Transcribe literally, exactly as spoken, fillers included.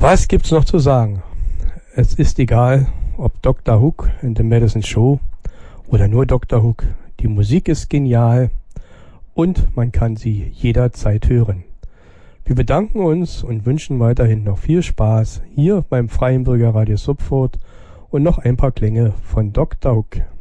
Was gibt's noch zu sagen? Es ist egal, ob Doktor Hook in The Madison Show oder nur Doktor Hook. Die Musik ist genial und man kann sie jederzeit hören. Wir bedanken uns und wünschen weiterhin noch viel Spaß hier beim Freien Bürger Radio Suffolk und noch ein paar Klänge von Doktor Hook.